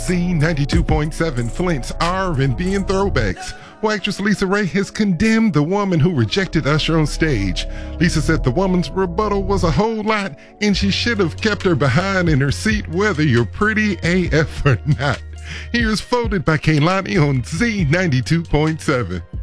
Z92.7 Flint's R&B and throwbacks. Well, actress Lisa Ray has condemned the woman who rejected Usher on stage. Lisa said the woman's rebuttal was a whole lot and she should have kept her behind in her seat whether you're pretty AF or not. Here's Folded by Kehlani on Z92.7.